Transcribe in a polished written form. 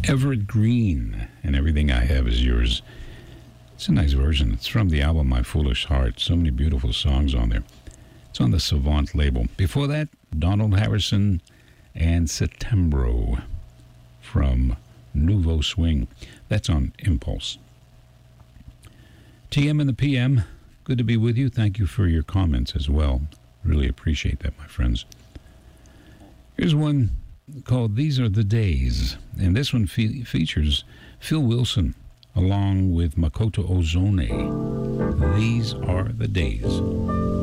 Everett Green and Everything I Have Is Yours. It's a nice version. It's from the album My Foolish Heart. So many beautiful songs on there. It's on the Savant label. Before that, Donald Harrison and Setembro from Nouveau Swing. That's on Impulse. TM and the PM, good to be with you. Thank you for your comments as well. Really appreciate that, my friends. Here's one called These Are the Days, and this one features Phil Wilson along with Makoto Ozone. These Are the Days.